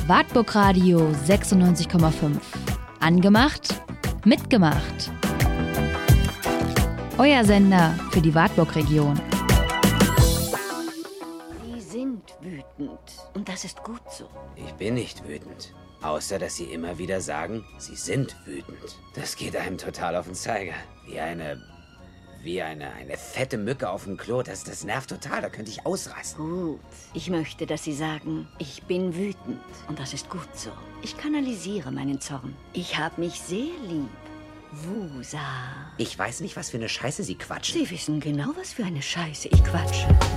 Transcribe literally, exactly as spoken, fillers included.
Wartburg Radio sechsundneunzig Komma fünf. Angemacht, mitgemacht. Euer Sender für die Wartburg-Region. Sie sind wütend und das ist gut so. Ich bin nicht wütend. Außer, dass Sie immer wieder sagen, Sie sind wütend. Das geht einem total auf den Zeiger. Wie eine... wie eine, eine fette Mücke auf dem Klo. Das, das nervt total, da könnte ich ausrasten. Gut. Ich möchte, dass Sie sagen, ich bin wütend und das ist gut so. Ich kanalisiere meinen Zorn. Ich habe mich sehr lieb. Wusa. Ich weiß nicht, was für eine Scheiße Sie quatschen. Sie wissen genau, was für eine Scheiße ich quatsche.